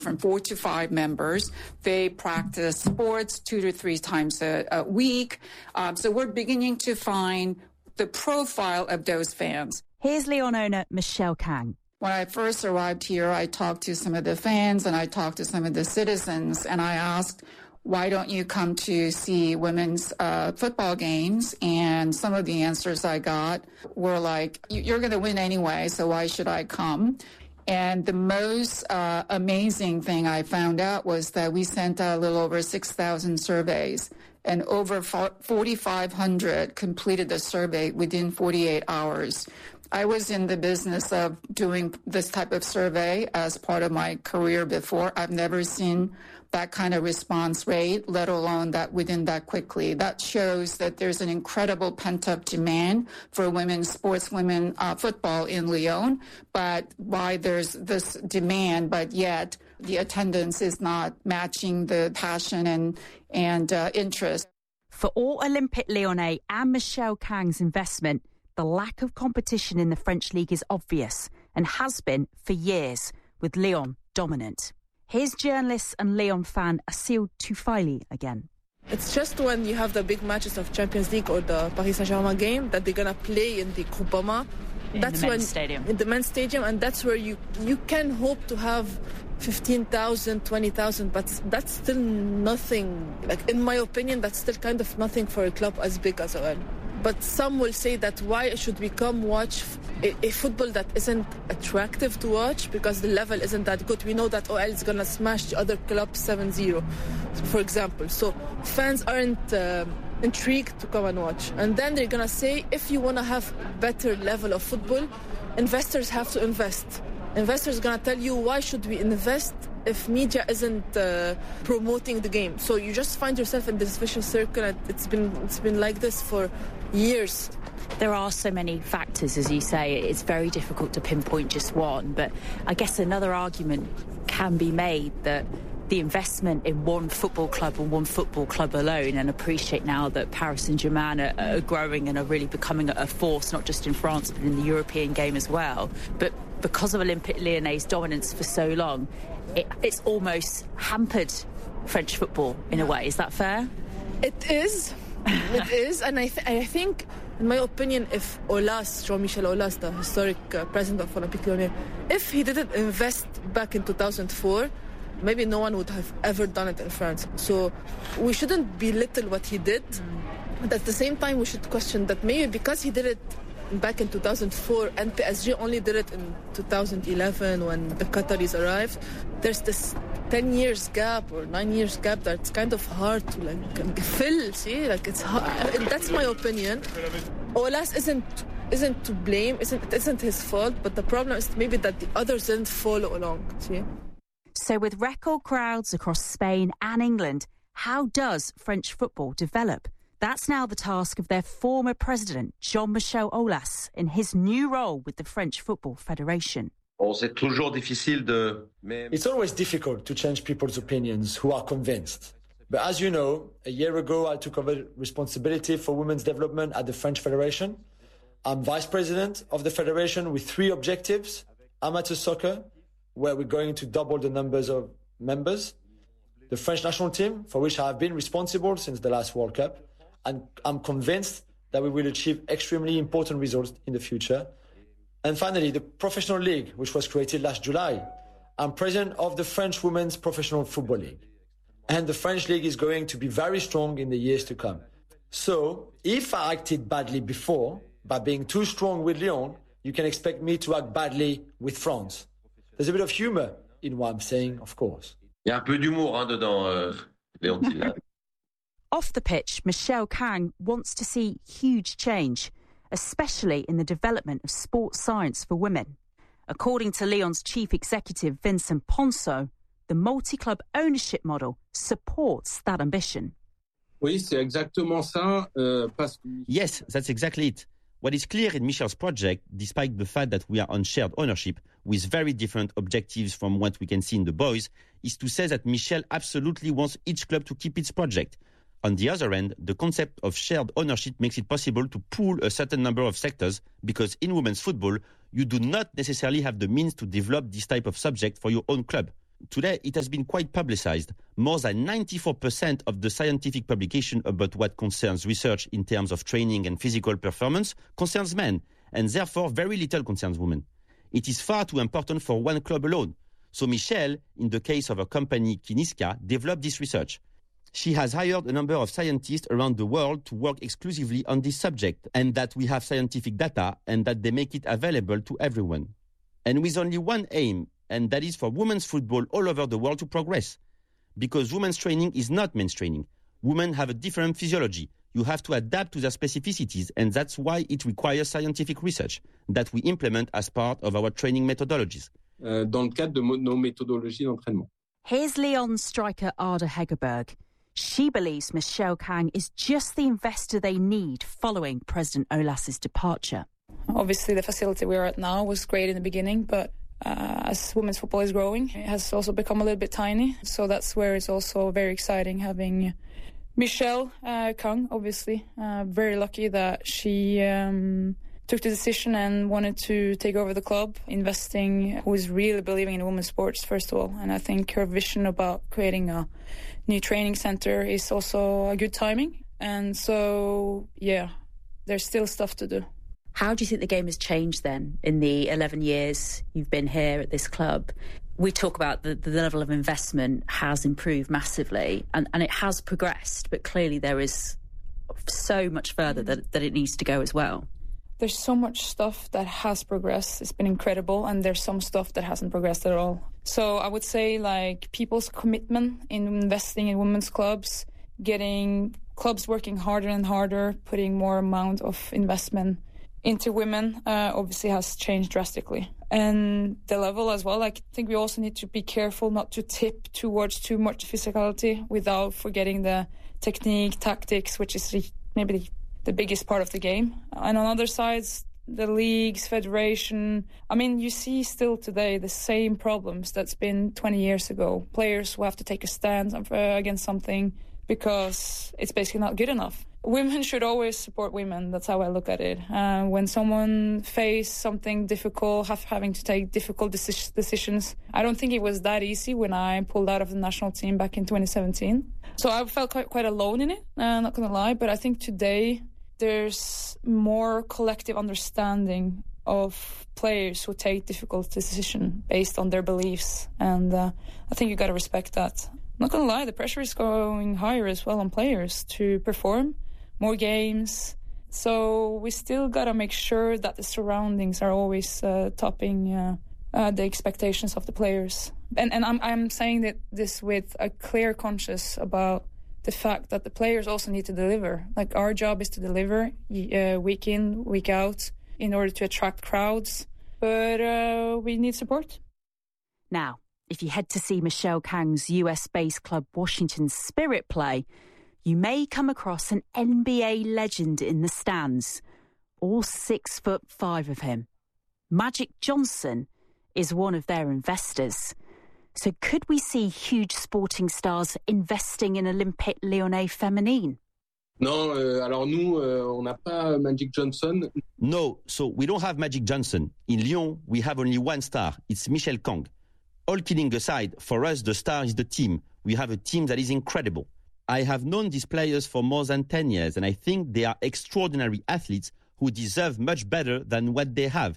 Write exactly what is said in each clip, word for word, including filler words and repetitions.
from four to five members. They practice sports two to three times a, a week. Um, so we're beginning to find the profile of those fans. Here's Lyon owner Michelle Kang. When I first arrived here, I talked to some of the fans and I talked to some of the citizens, and I asked, why don't you come to see women's uh, football games? And some of the answers I got were like, you're going to win anyway, so why should I come? And the most uh, amazing thing I found out was that we sent out a little over six thousand surveys, and over forty-five hundred completed the survey within forty-eight hours. I was in the business of doing this type of survey as part of my career before. I've never seen that kind of response rate, let alone that within that quickly. That shows that there's an incredible pent-up demand for women's sports, women uh, football in Lyon, but why there's this demand, but yet the attendance is not matching the passion and, and uh, interest. For all Olympique Lyonnais and Michelle Kang's investment, the lack of competition in the French league is obvious and has been for years, with Lyon dominant. Here's journalist and Lyon fan Asil Toufaili again. It's just when you have the big matches of Champions League or the Paris Saint-Germain game that they're going to play in the Groupama. In that's the men's when, stadium. In the men's stadium, and that's where you, you can hope to have fifteen thousand, twenty thousand, but that's still nothing. Like, in my opinion, that's still kind of nothing for a club as big as O L. But some will say that why should we come watch a, a football that isn't attractive to watch because the level isn't that good. We know that O L is going to smash the other club seven zero, for example. So fans aren't uh, intrigued to come and watch. And then they're going to say, if you want to have better level of football, investors have to invest. Investors are going to tell you, why should we invest if media isn't uh, promoting the game? So you just find yourself in this vicious circle, and it's been it's been like this for years. There are so many factors, as you say. It's very difficult to pinpoint just one. But I guess another argument can be made that the investment in one football club and one football club alone, and appreciate now that Paris Saint-Germain are, are growing and are really becoming a force, not just in France, but in the European game as well. But because of Olympique Lyonnais' dominance for so long, it, it's almost hampered French football in a way. Is that fair? It is. It is. And I, th- I think, in my opinion, if Aulas, Jean-Michel Aulas, the historic uh, president of Olympique Lyonnais, if he didn't invest back in two thousand four, maybe no one would have ever done it in France. So we shouldn't belittle what he did. Mm. But at the same time, we should question that maybe because he did it back in two thousand four and P S G only did it in two thousand eleven when the Qataris arrived, there's this ten years gap or nine years gap that's kind of hard to like fill. See, like it's hard. That's my opinion. Aulas isn't isn't to blame. Isn't it isn't his fault. But the problem is maybe that the others didn't follow along. See. So with record crowds across Spain and England, how does French football develop? That's now the task of their former president, Jean-Michel Aulas, in his new role with the French Football Federation. It's always difficult to change people's opinions who are convinced. But as you know, a year ago I took over responsibility for women's development at the French Federation. I'm vice president of the federation with three objectives: amateur soccer, where we're going to double the numbers of members; the French national team, for which I have been responsible since the last World Cup, and I'm convinced that we will achieve extremely important results in the future; and finally, the professional league, which was created last July. I'm president of the French Women's Professional Football League. And the French league is going to be very strong in the years to come. So, if I acted badly before, by being too strong with Lyon, you can expect me to act badly with France. There's a bit of humor in what I'm saying, of course. Il y a un peu d'humour hein, dedans, euh, Léontine. Off the pitch, Michelle Kang wants to see huge change, especially in the development of sports science for women. According to Lyon's chief executive, Vincent Ponceau, the multi-club ownership model supports that ambition. Oui, c'est exactement ça. Euh, parce que... Yes, that's exactly it. What is clear in Michel's project, despite the fact that we are on shared ownership with very different objectives from what we can see in the boys, is to say that Michel absolutely wants each club to keep its project. On the other end, the concept of shared ownership makes it possible to pool a certain number of sectors, because in women's football, you do not necessarily have the means to develop this type of subject for your own club. today it has been quite publicized. More than ninety-four percent of the scientific publication about what concerns research in terms of training and physical performance concerns men, and therefore very little concerns women. It is far too important for one club alone. So Michelle, in the case of her company Kiniska, developed this research. She has hired a number of scientists around the world to work exclusively on this subject, and that we have scientific data and that they make it available to everyone. And with only one aim, and that is for women's football all over the world to progress. Because women's training is not men's training. Women have a different physiology. You have to adapt to their specificities, and that's why it requires scientific research that we implement as part of our training methodologies. Euh, dans le cadre de nos méthodologies d'entraînement. Here's Lyon's striker Ada Hegerberg. She believes Michelle Kang is just the investor they need following President Aulas's departure. Obviously, the facility we're at now was great in the beginning, but uh, as women's football is growing, it has also become a little bit tiny. So that's where it's also very exciting having Michelle uh, Kang, obviously. Uh, very lucky that she um, took the decision and wanted to take over the club, investing, who is really believing in women's sports, first of all. And I think her vision about creating a new training center is also a good timing. And so, yeah, there's still stuff to do. How do you think the game has changed then in the eleven years you've been here at this club? We talk about the, the level of investment has improved massively and, and it has progressed, but clearly there is so much further that, that it needs to go as well. There's so much stuff that has progressed. It's been incredible, and there's some stuff that hasn't progressed at all. So I would say, like, people's commitment in investing in women's clubs, getting clubs working harder and harder, putting more amount of investment into women, uh, obviously has changed drastically. And the level as well, like, I think we also need to be careful not to tip towards too much physicality without forgetting the technique, tactics, which is maybe the the biggest part of the game. And on other sides, the leagues, federation, I mean, you see still today the same problems that's been twenty years ago. Players who have to take a stand uh, against something because it's basically not good enough. Women should always support women. That's how I look at it. Uh, when someone faces something difficult, have, having to take difficult deci- decisions, I don't think it was that easy when I pulled out of the national team back in twenty seventeen. So I felt quite, quite alone in it, uh, not going to lie. But I think today there's more collective understanding of players who take difficult decisions based on their beliefs. And uh, I think you got to respect that. I'm not going to lie, the pressure is going higher as well on players to perform more games. So we still got to make sure that the surroundings are always uh, topping uh, uh, the expectations of the players. And, and I'm, I'm saying that this with a clear conscience about the fact that the players also need to deliver. Like, our job is to deliver uh, week in, week out in order to attract crowds. But uh, we need support. Now, if you head to see Michelle Kang's U S-based club Washington Spirit play, you may come across an N B A legend in the stands, all six foot five of him. Magic Johnson is one of their investors. So could we see huge sporting stars investing in Olympique Lyonnais Féminine? Non, euh, alors nous, euh, on n'a pas Magic Johnson. No, so we don't have Magic Johnson. In Lyon, we have only one star. It's Michelle Kang. All kidding aside, for us, the star is the team. We have a team that is incredible. I have known these players for more than ten years, and I think they are extraordinary athletes who deserve much better than what they have.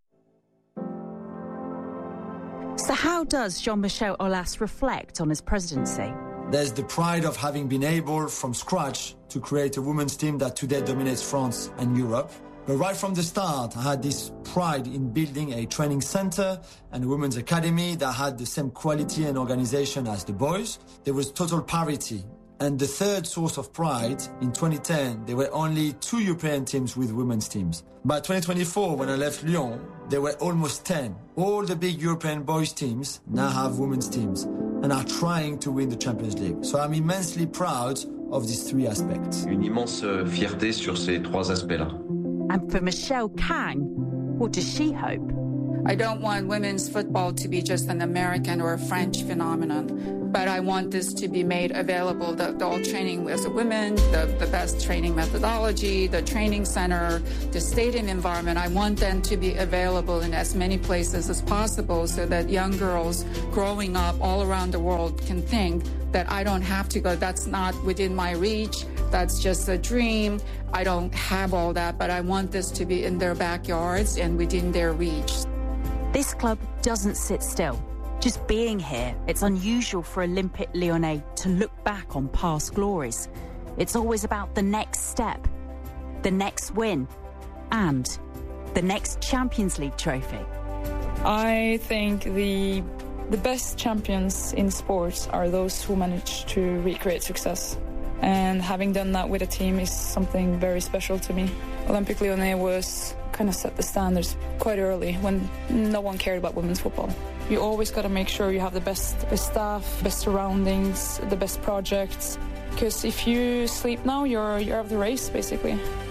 So how does Jean-Michel Aulas reflect on his presidency? There's the pride of having been able from scratch to create a women's team that today dominates France and Europe. But right from the start, I had this pride in building a training center and a women's academy that had the same quality and organization as the boys. There was total parity. And the third source of pride, in twenty ten, there were only two European teams with women's teams. By twenty twenty-four, when I left Lyon, there were almost ten. All the big European boys teams now have women's teams and are trying to win the Champions League. So I'm immensely proud of these three aspects. Une immense fierté sur ces trois aspects-là. And for Michelle Kang, what does she hope? I don't want women's football to be just an American or a French phenomenon, but I want this to be made available, the, the all training as a women, the, the best training methodology, the training center, the stadium environment. I want them to be available in as many places as possible so that young girls growing up all around the world can think that I don't have to go, that's not within my reach, that's just a dream, I don't have all that, but I want this to be in their backyards and within their reach. This club doesn't sit still. Just being here, it's unusual for Olympique Lyonnais to look back on past glories. It's always about the next step, the next win, and the next Champions League trophy. I think the the best champions in sports are those who manage to recreate success. And having done that with a team is something very special to me. Olympique Lyonnais was kind of set the standards quite early when no one cared about women's football. You always got to make sure you have the best, best staff, best surroundings, the best projects. Because if you sleep now, you're, you're out of the race, basically.